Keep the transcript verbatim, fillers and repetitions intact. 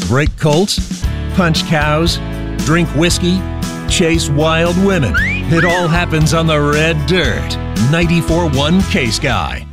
break colts, punch cows, drink whiskey, chase wild women. It all happens on the red dirt. ninety-four point one K-Sky.